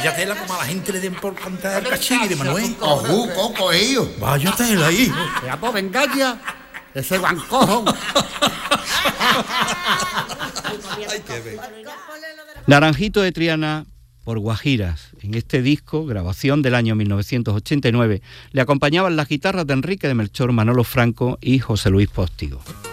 Vaya tela como a la gente le den por cantar el cachigui de Manuel. Ojú, coco, ellos. Vaya tela, hijo. Ya pues venga ya, ese guancojo. Naranjito de Triana por Guajiras. En este disco, grabación del año 1989, le acompañaban las guitarras de Enrique de Melchor, Manolo Franco y José Luis Póstigo.